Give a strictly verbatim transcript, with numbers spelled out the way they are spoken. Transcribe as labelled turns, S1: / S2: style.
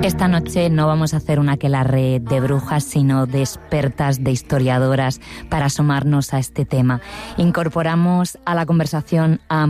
S1: Esta noche no vamos a hacer un aquelarre de brujas, sino de expertas, de historiadoras, para asomarnos a este tema. Incorporamos a la conversación a